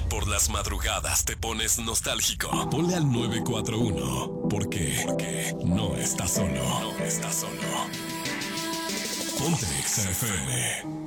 por las madrugadas te pones nostálgico, ponle al 941. Porque no estás solo. No estás solo. Ponte Exa FM.